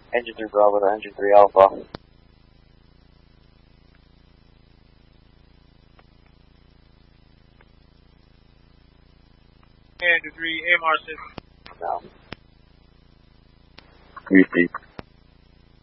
Engine 3 Bravo to Engine 3 Alpha. Engine 3 MR6. No. Repeat.